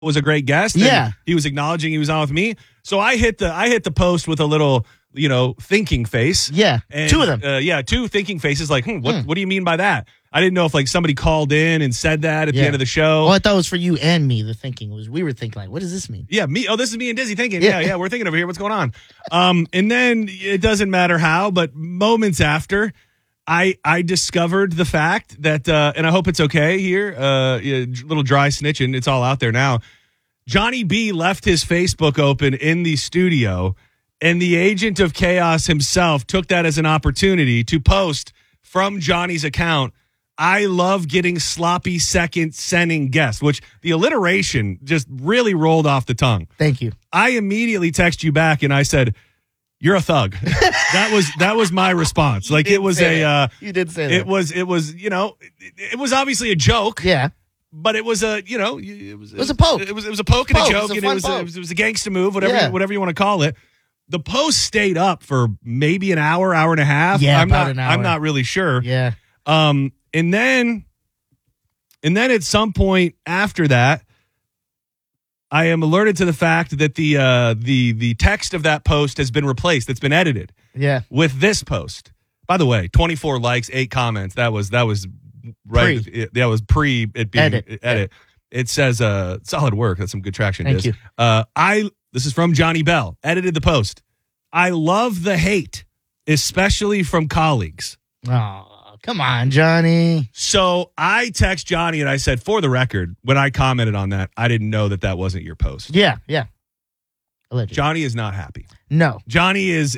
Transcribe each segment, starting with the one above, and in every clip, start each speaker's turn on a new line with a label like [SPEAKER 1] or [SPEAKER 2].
[SPEAKER 1] was a great guest. And
[SPEAKER 2] Yeah.
[SPEAKER 1] he was acknowledging he was on with me. So I hit the post with a little, thinking face.
[SPEAKER 2] Yeah.
[SPEAKER 1] And,
[SPEAKER 2] Two of them.
[SPEAKER 1] Two thinking faces. Like, what do you mean by that? I didn't know if like somebody called in and said that at the end of the show.
[SPEAKER 2] Oh, I thought it was for you and me. The thinking was we were thinking like, what does this mean?
[SPEAKER 1] Yeah, me. Oh, this is me and Dizzy thinking. Yeah, we're thinking over here. What's going on? And then it doesn't matter how, but moments after, I discovered the fact that, and I hope it's okay here. Little dry snitching. It's all out there now. Johnny B left his Facebook open in the studio, and the agent of chaos himself took that as an opportunity to post from Johnny's account, I love getting sloppy second sending guests, which the alliteration just really rolled off the tongue.
[SPEAKER 2] Thank you.
[SPEAKER 1] I immediately text you back and I said, "You're a thug." That was my response. Like it was
[SPEAKER 2] you did say that.
[SPEAKER 1] It was it was obviously a joke.
[SPEAKER 2] Yeah.
[SPEAKER 1] But it was it
[SPEAKER 2] was a poke.
[SPEAKER 1] It was a poke and a joke,
[SPEAKER 2] It
[SPEAKER 1] and
[SPEAKER 2] was a
[SPEAKER 1] it was a gangster move, whatever you want to call it. The post stayed up for maybe an hour and a half.
[SPEAKER 2] Yeah, about an hour.
[SPEAKER 1] I'm not really sure.
[SPEAKER 2] Yeah.
[SPEAKER 1] And then at some point after that, I am alerted to the fact that the text of that post has been replaced. It's been edited.
[SPEAKER 2] Yeah.
[SPEAKER 1] With this post. By the way, 24 likes, 8 comments. That was right. That was pre it being edit.
[SPEAKER 2] Yeah.
[SPEAKER 1] It says solid work. That's some good traction.
[SPEAKER 2] Thank you.
[SPEAKER 1] This is from Johnny Bell. Edited the post. I love the hate, especially from colleagues.
[SPEAKER 2] Oh, come on, Johnny.
[SPEAKER 1] So I text Johnny and I said, for the record, when I commented on that, I didn't know that wasn't your post.
[SPEAKER 2] Yeah. Allegedly.
[SPEAKER 1] Johnny is not happy.
[SPEAKER 2] No.
[SPEAKER 1] Johnny is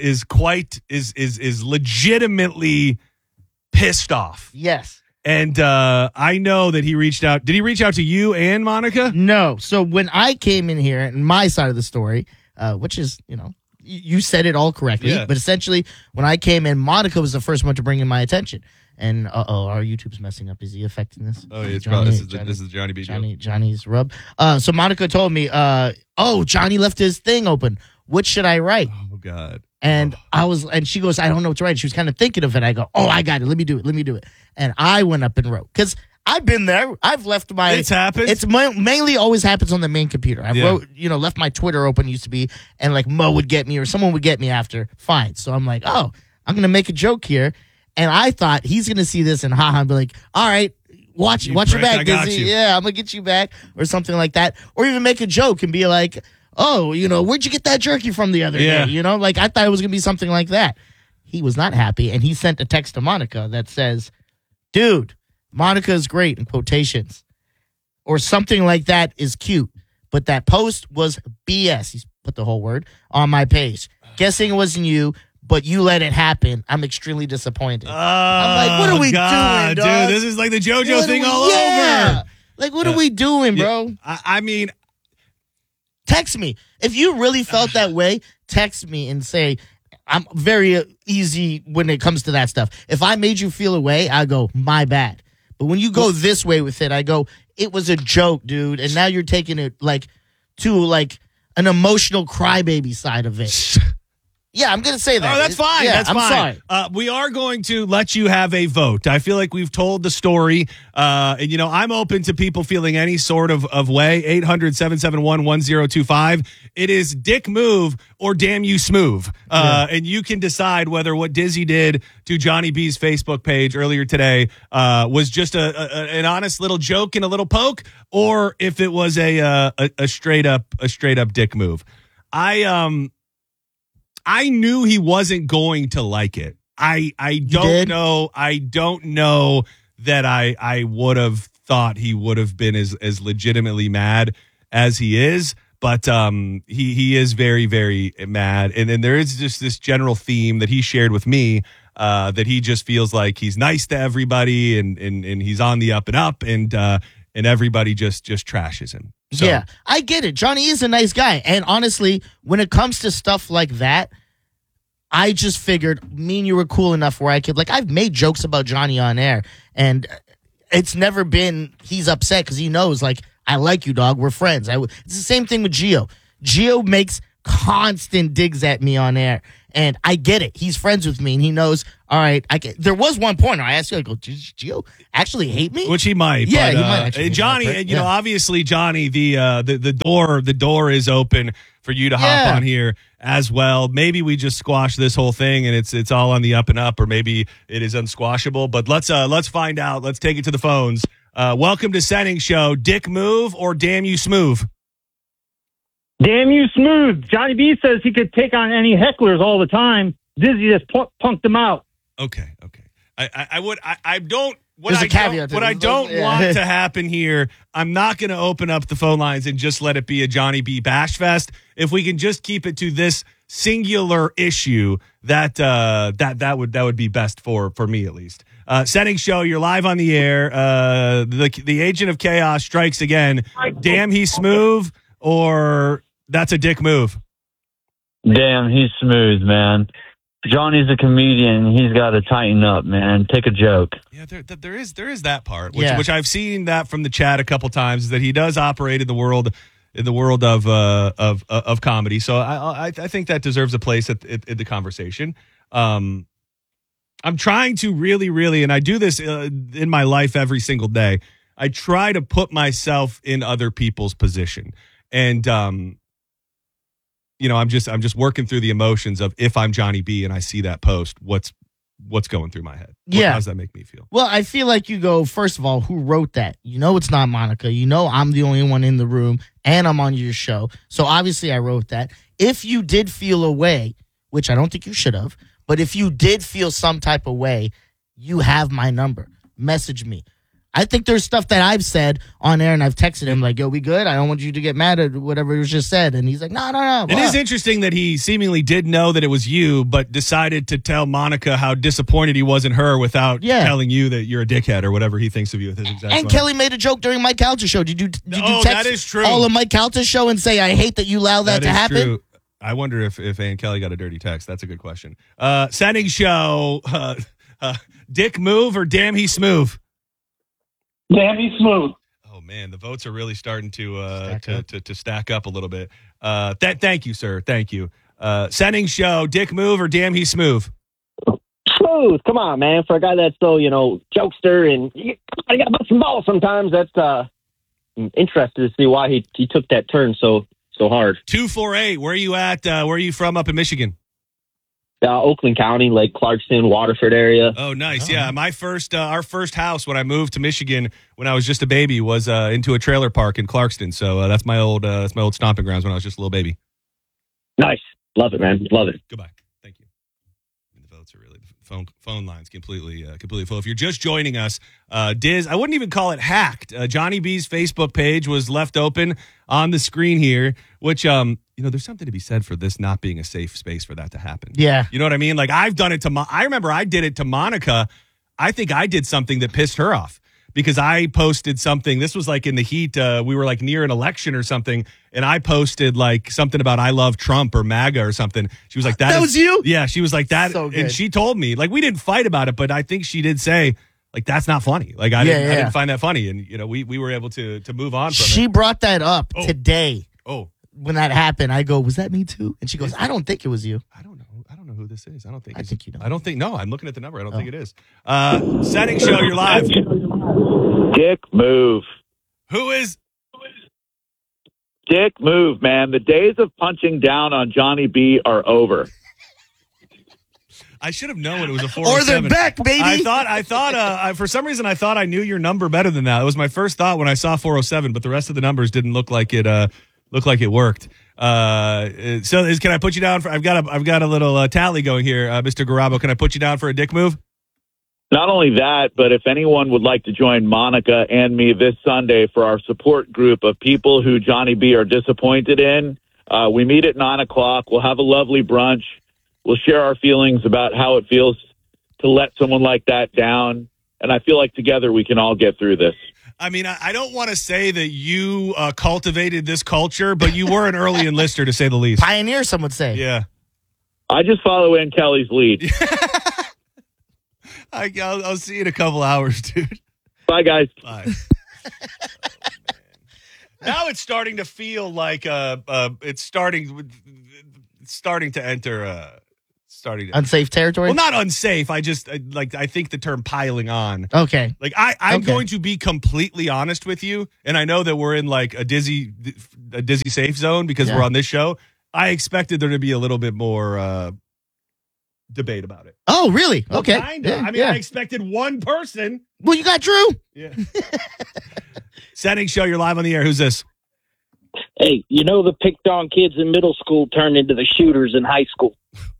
[SPEAKER 1] legitimately pissed off.
[SPEAKER 2] Yes.
[SPEAKER 1] And I know that he reached out. Did he reach out to you and Monica?
[SPEAKER 2] No. So when I came in here, and my side of the story, which is, you said it all correctly,
[SPEAKER 1] Yeah.
[SPEAKER 2] but essentially when I came in, Monica was the first one to bring in my attention. And our YouTube's messing up. Is he affecting this?
[SPEAKER 1] Oh, yeah,
[SPEAKER 2] Johnny,
[SPEAKER 1] this is Johnny B.
[SPEAKER 2] Johnny's rub. So Monica told me, Johnny left his thing open. What should I write?
[SPEAKER 1] Oh God.
[SPEAKER 2] And she goes, I don't know what to write. She was kind of thinking of it. I go, I got it. Let me do it. And I went up and wrote. Because I've been there. I've left my...
[SPEAKER 1] It's happened?
[SPEAKER 2] It's mainly always happens on the main computer. I wrote, left my Twitter open, used to be, and like Mo would get me or someone would get me after. Fine. So I'm like, I'm going to make a joke here. And I thought he's going to see this and and be like, all right, watch your back,
[SPEAKER 1] I got
[SPEAKER 2] Dizzy.
[SPEAKER 1] you.
[SPEAKER 2] Yeah, I'm going to get you back or something like that. Or even make a joke and be like, where'd you get that jerky from the other day? Like I thought it was going to be something like that. He was not happy. And he sent a text to Monica that says, dude, Monica is great in quotations or something like that is cute. But that post was BS. He's put the whole word on my page. Guessing it wasn't you, but you let it happen. I'm extremely disappointed. I'm like, what are we doing, dog?
[SPEAKER 1] Dude, this is like the JoJo thing all over.
[SPEAKER 2] Like, what are we doing, bro?
[SPEAKER 1] I mean,
[SPEAKER 2] text me. If you really felt that way, text me and say, I'm very easy when it comes to that stuff. If I made you feel away, I go, my bad. But when you go this way with it, I go, it was a joke, dude. And now you're taking it to an emotional crybaby side of it. Yeah, I'm going to say that.
[SPEAKER 1] Oh, that's fine.
[SPEAKER 2] Yeah,
[SPEAKER 1] that's
[SPEAKER 2] I'm
[SPEAKER 1] fine.
[SPEAKER 2] sorry.
[SPEAKER 1] We are going to let you have a vote. I feel like we've told the story. And, I'm open to people feeling any sort of way. 800-771-1025. It is dick move or damn you smooth. And you can decide whether what Dizzy did to Johnny B's Facebook page earlier today was just an honest little joke and a little poke, or if it was a straight up dick move. I knew he wasn't going to like it. I don't know. I don't know that I would have thought he would have been as legitimately mad as he is. But he is very, very mad. And then there is just this general theme that he shared with me that he just feels like he's nice to everybody and he's on the up and up and everybody just trashes him. So.
[SPEAKER 2] Yeah, I get it. Johnny is a nice guy. And honestly, when it comes to stuff like that, I just figured me and you were cool enough where I could, I've made jokes about Johnny on air. And it's never been he's upset because he knows, I like you, dog. We're friends. It's the same thing with Gio. Gio makes constant digs at me on air. And I get it. He's friends with me. And he knows, all right, there was one point where I asked you, I go, did Gio actually hate me?
[SPEAKER 1] Which he might.
[SPEAKER 2] Yeah,
[SPEAKER 1] but,
[SPEAKER 2] he might actually.
[SPEAKER 1] Johnny, you know, obviously, Johnny, the door is open for you to hop on here as well. Maybe we just squash this whole thing and it's all on the up and up, or maybe it is unsquashable. But let's find out. Let's take it to the phones. Welcome to Setting Show. Dick move or damn you smooth?
[SPEAKER 3] Damn you smooth. Johnny B says he could take on any hecklers all the time. Dizzy just punked him out.
[SPEAKER 1] Okay. I don't.
[SPEAKER 2] There's a caveat to
[SPEAKER 1] What
[SPEAKER 2] this.
[SPEAKER 1] I don't want to happen here, I'm not going to open up the phone lines and just let it be a Johnny B bash fest. If we can just keep it to this singular issue, that would be best for me at least. Setting Show, you're live on the air. The agent of chaos strikes again. Damn, he's smooth, or that's a dick move.
[SPEAKER 4] Damn, he's smooth, man. Johnny's a comedian. He's got to tighten up, man. Take a joke.
[SPEAKER 1] Yeah, there is that part, which I've seen that from the chat a couple times, is that he does operate in the world of comedy. So I think that deserves a place in the conversation. I'm trying to really, and I do this in my life every single day. I try to put myself in other people's position, and you know, I'm just working through the emotions of, if I'm Johnny B and I see that post, what's going through my head? How does that make me feel?
[SPEAKER 2] Well, I feel like you go, first of all, who wrote that? You know it's not Monica. You know I'm the only one in the room, and I'm on your show. So obviously I wrote that. If you did feel a way, which I don't think you should have, but if you did feel some type of way, you have my number. Message me. I think there's stuff that I've said on air, and I've texted him like, yo, we good? I don't want you to get mad at whatever was just said. And he's like, no.
[SPEAKER 1] It is interesting that he seemingly did know that it was you, but decided to tell Monica how disappointed he was in her without telling you that you're a dickhead or whatever he thinks of you with his exact
[SPEAKER 2] And Kelly made a joke during Mike Calta's show. Did you text
[SPEAKER 1] that is true.
[SPEAKER 2] all of Mike Calta's show and say, I hate that you allow that to happen?
[SPEAKER 1] True. I wonder if Ann Kelly got a dirty text. That's a good question. Setting Show, dick move or damn he smooth?
[SPEAKER 3] Damn he's smooth.
[SPEAKER 1] Oh man, the votes are really starting to stack up a little bit. Thank you, sir. Thank you. Setting Show, dick move or damn he smooth?
[SPEAKER 5] Smooth. Come on, man. For a guy that's so, jokester and you got to bust some balls sometimes. That's I'm interested to see why he took that turn so hard.
[SPEAKER 1] 248. Where are you at? Where are you from up in Michigan?
[SPEAKER 5] Oakland County, Lake Clarkson, Waterford area.
[SPEAKER 1] Oh, nice. Yeah, our first house when I moved to Michigan when I was just a baby was into a trailer park in Clarkston. So that's my old stomping grounds when I was just a little baby.
[SPEAKER 5] Nice. Love it, man. Love it.
[SPEAKER 1] Goodbye. Thank you. The votes are really phone lines completely full. If you're just joining us, Diz, I wouldn't even call it hacked. Johnny B's Facebook page was left open on the screen here, which there's something to be said for this not being a safe space for that to happen.
[SPEAKER 2] Yeah.
[SPEAKER 1] You know what I mean? Like, I've done it to I remember I did it to Monica. I think I did something that pissed her off because I posted something. This was like in the heat. We were like near an election or something. And I posted like something about I love Trump or MAGA or something. She was like, that
[SPEAKER 2] was you?
[SPEAKER 1] Yeah. She was like that.
[SPEAKER 2] So good.
[SPEAKER 1] And she told me, like, we didn't fight about it, but I think she did say, like, that's not funny. Like, I didn't find that funny. And, we were able to move on from it.
[SPEAKER 2] She brought that up today.
[SPEAKER 1] Oh.
[SPEAKER 2] When that happened, I go, was that me too? And she goes, I don't think it was you.
[SPEAKER 1] I don't know who this is. I
[SPEAKER 2] think you know.
[SPEAKER 1] I don't think, no, I'm looking at the number. I don't think it is. Setting Show, you're live.
[SPEAKER 4] Dick move.
[SPEAKER 1] Who is?
[SPEAKER 4] Dick move, man. The days of punching down on Johnny B are over.
[SPEAKER 1] I should have known it was a 407.
[SPEAKER 2] Or they're back, baby.
[SPEAKER 1] I thought, for some reson, I thought I knew your number better than that. It was my first thought when I saw 407, but the rest of the numbers didn't look like it worked. So can I put you down for? I've got a little tally going here, Mr. Garabo. Can I put you down for a dick move?
[SPEAKER 4] Not only that, but if anyone would like to join Monica and me this Sunday for our support group of people who Johnny B are disappointed in, we meet at 9:00. We'll have a lovely brunch. We'll share our feelings about how it feels to let someone like that down. And I feel like together we can all get through this.
[SPEAKER 1] I mean, I don't want to say that you cultivated this culture, but you were an early enlister, to say the least.
[SPEAKER 2] Pioneer, some would say.
[SPEAKER 1] Yeah.
[SPEAKER 4] I just follow Ann Kelly's lead.
[SPEAKER 1] I'll see you in a couple hours, dude.
[SPEAKER 4] Bye, guys.
[SPEAKER 1] Bye. Now it's starting to feel like it's starting to enter starting to
[SPEAKER 2] Unsafe territory?
[SPEAKER 1] Well, not unsafe. I think the term piling on.
[SPEAKER 2] Okay.
[SPEAKER 1] Like I'm
[SPEAKER 2] Okay.
[SPEAKER 1] going to be completely honest with you, and I know that we're in like a dizzy safe zone because
[SPEAKER 2] Yeah.
[SPEAKER 1] we're on this show. I expected there to be a little bit more debate about it.
[SPEAKER 2] Oh, really? Okay.
[SPEAKER 1] Kinda.
[SPEAKER 2] Yeah,
[SPEAKER 1] I mean,
[SPEAKER 2] yeah.
[SPEAKER 1] I expected one person.
[SPEAKER 2] Well, you got Drew.
[SPEAKER 1] Yeah. Setting show. You're live on the air. Who's this?
[SPEAKER 6] Hey, you know the picked on kids in middle school turned into the shooters in high school.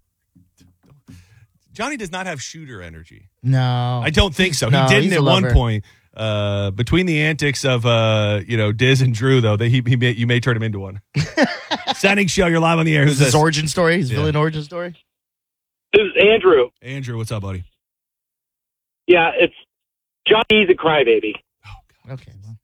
[SPEAKER 1] Johnny does not have shooter energy.
[SPEAKER 2] No.
[SPEAKER 1] I don't think so.
[SPEAKER 2] No,
[SPEAKER 1] He didn't
[SPEAKER 2] he's a
[SPEAKER 1] at one
[SPEAKER 2] lover.
[SPEAKER 1] point. Between the antics of Diz and Drew, though, you may turn him into one. Setting show. You're live on the air. Who's
[SPEAKER 2] Is his
[SPEAKER 1] this?
[SPEAKER 2] origin story? His
[SPEAKER 1] Yeah.
[SPEAKER 2] villain origin story?
[SPEAKER 3] This is Andrew.
[SPEAKER 1] Andrew, what's up, buddy?
[SPEAKER 3] Yeah, it's Johnny's a crybaby.
[SPEAKER 2] Okay. Well.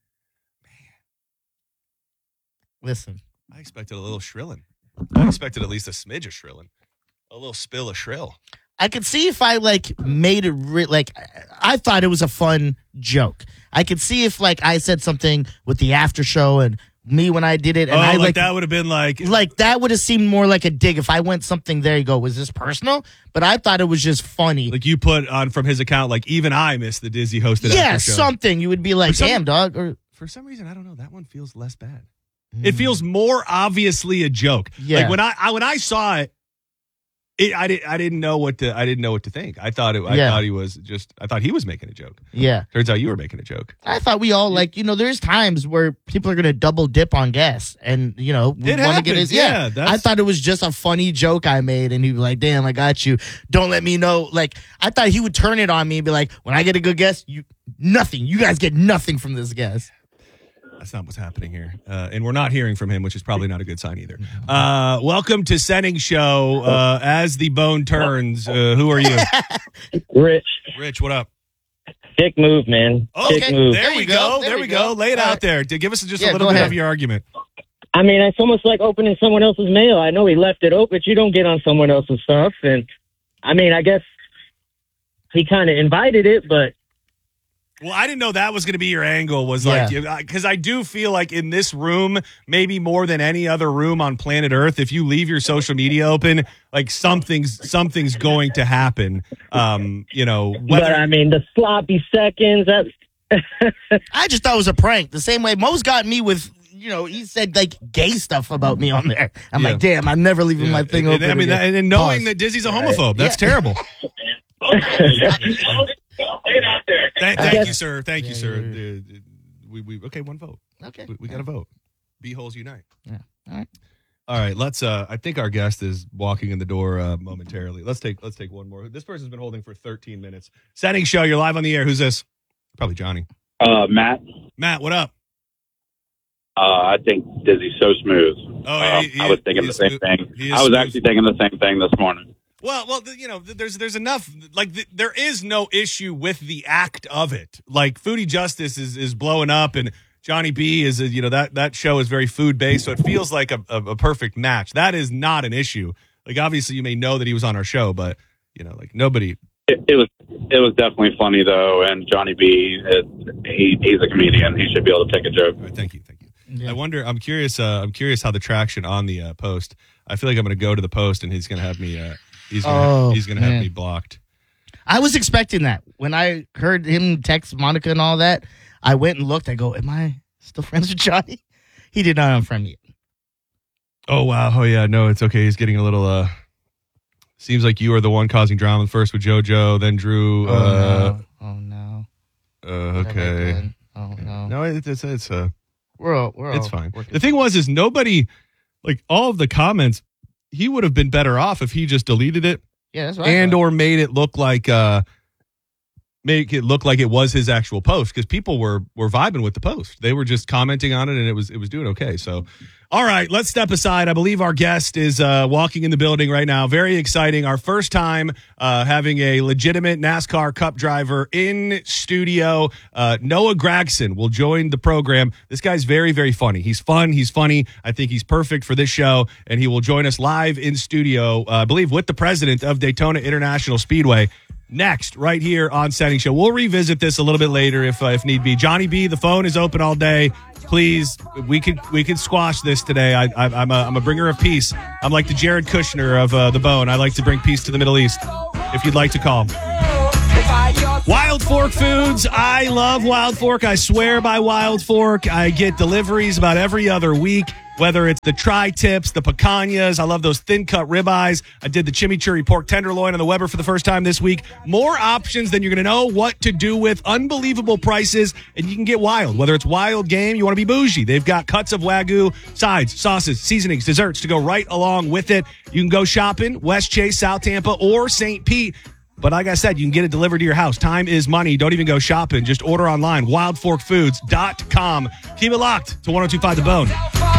[SPEAKER 2] Listen.
[SPEAKER 1] I expected a little shrilling. I expected at least a smidge of shrilling. A little spill of shrill.
[SPEAKER 2] I could see if I made it I thought it was a fun joke. I could see if I said something with the after show and me when I did it, and I
[SPEAKER 1] that would have been like
[SPEAKER 2] that would have seemed more like a dig if I went something. There you go. Was this personal? But I thought it was just funny.
[SPEAKER 1] you put on from his account. Like even I missed the Dizzy hosted.
[SPEAKER 2] Yeah,
[SPEAKER 1] after show.
[SPEAKER 2] something you would be like,
[SPEAKER 1] For some-
[SPEAKER 2] damn dog. Or
[SPEAKER 1] For some reason, I don't know. That one feels less bad. It feels more obviously a joke.
[SPEAKER 2] Yeah.
[SPEAKER 1] Like when I saw it, I didn't know what to think. I thought he was making a joke.
[SPEAKER 2] yeah.
[SPEAKER 1] Turns out you were making a joke.
[SPEAKER 2] I thought we all there's times where people are gonna double dip on guests, and we want to get
[SPEAKER 1] happens,
[SPEAKER 2] his.
[SPEAKER 1] yeah, that's-
[SPEAKER 2] I thought it was just a funny joke I made, and he'd be like, "Damn, I got you. Don't let me know." Like I thought he would turn it on me and be like, "When I get a good guest, you guys get nothing from this guest."
[SPEAKER 1] That's not what's happening here. And we're not hearing from him, which is probably not a good sign either. Welcome to Setting Show. As the bone turns, who are you?
[SPEAKER 6] Rich,
[SPEAKER 1] Rich, what up?
[SPEAKER 6] dick move, man.
[SPEAKER 1] Okay,
[SPEAKER 6] Dick move.
[SPEAKER 1] there we go. There we go. Lay it
[SPEAKER 2] All
[SPEAKER 1] out
[SPEAKER 2] right.
[SPEAKER 1] there. Give us just
[SPEAKER 2] Yeah,
[SPEAKER 1] a little
[SPEAKER 2] go
[SPEAKER 1] bit
[SPEAKER 2] ahead.
[SPEAKER 1] of your argument.
[SPEAKER 6] I mean, it's almost like opening someone else's mail. I know he left it open, but you don't get on someone else's stuff. And I mean, I guess he kind of invited it, but
[SPEAKER 1] Well, I didn't know that was going to be your angle. Was because I do feel like in this room, maybe more than any other room on planet Earth, if you leave your social media open, like something's going to happen.
[SPEAKER 6] but I mean, the sloppy seconds.
[SPEAKER 2] I just thought it was a prank. The same way Mo's got me with. He said gay stuff about me on there. I'm like, damn, I'm never leaving my thing open.
[SPEAKER 1] I mean,
[SPEAKER 2] again.
[SPEAKER 1] and knowing
[SPEAKER 2] Pause.
[SPEAKER 1] that Dizzy's a homophobe, that's terrible. Thank you, sir. Thank you, sir. We okay. One vote.
[SPEAKER 2] Okay.
[SPEAKER 1] We got to vote. B-holes unite.
[SPEAKER 2] Yeah. All right.
[SPEAKER 1] All right. Let's. I think our guest is walking in the door momentarily. Let's take one more. This person's been holding for 13 minutes. Setting show. You're live on the air. Who's this? Probably Johnny.
[SPEAKER 7] Matt.
[SPEAKER 1] Matt, what up?
[SPEAKER 7] I think Dizzy's so smooth.
[SPEAKER 1] Oh,
[SPEAKER 7] I was thinking the same thing.
[SPEAKER 1] he is
[SPEAKER 7] I was
[SPEAKER 1] smooth.
[SPEAKER 7] actually thinking the same thing this morning.
[SPEAKER 1] Well, there's enough. There is no issue with the act of it. Like Foodie Justice is blowing up, and Johnny B is that show is very food based, so it feels like a perfect match. That is not an issue. Like obviously, you may know that he was on our show, but nobody.
[SPEAKER 7] It was definitely funny though, and Johnny B he's a comedian. He should be able to take a joke.
[SPEAKER 1] All right, thank you.
[SPEAKER 2] Yeah.
[SPEAKER 1] I wonder. I'm curious how the traction on the post. I feel like I'm going to go to the post, and he's going to have me. He's going to have me blocked.
[SPEAKER 2] I was expecting that. When I heard him text Monica and all that, I went and looked. I go, am I still friends with Johnny? He did not unfriend me.
[SPEAKER 1] Oh, wow. Oh, yeah. No, it's okay. He's getting a little, seems like you were the one causing drama first with JoJo, then Drew.
[SPEAKER 2] Oh, no.
[SPEAKER 1] Okay.
[SPEAKER 2] Oh, no.
[SPEAKER 1] No, it's
[SPEAKER 2] We're
[SPEAKER 1] it's
[SPEAKER 2] all
[SPEAKER 1] fine.
[SPEAKER 2] working.
[SPEAKER 1] The thing is nobody, like all of the comments, he would have been better off if he just deleted it
[SPEAKER 2] Yeah, that's right.
[SPEAKER 1] and or made it look like it was his actual post, because people were vibing with the post. They were just commenting on it, and it was doing okay. So, all right, let's step aside. I believe our guest is walking in the building right now. Very exciting. Our first time having a legitimate NASCAR Cup driver in studio. Noah Gragson will join the program. This guy's very, very funny. He's fun. He's funny. I think he's perfect for this show, and he will join us live in studio, I believe, with the president of Daytona International Speedway. next, right here on Setting Show. We'll revisit this a little bit later if need be. Johnny B, the phone is open all day. Please, we could squash this today. I'm a bringer of peace. I'm like the Jared Kushner of The Bone. I like to bring peace to the Middle East. If you'd like to call. Wild Fork Foods. I love Wild Fork. I swear by Wild Fork. I get deliveries about every other week, whether it's the tri-tips, the picanhas. I love those thin-cut ribeyes. I did the chimichurri pork tenderloin on the Weber for the first time this week. More options than you're going to know what to do with. Unbelievable prices, and you can get wild. Whether it's wild game, you want to be bougie. They've got cuts of Wagyu, sides, sauces, seasonings, desserts to go right along with it. You can go shopping, West Chase, South Tampa, or St. Pete. But like I said, you can get it delivered to your house. Time is money. Don't even go shopping. Just order online. WildForkFoods.com. Keep it locked to 102.5 The Bone.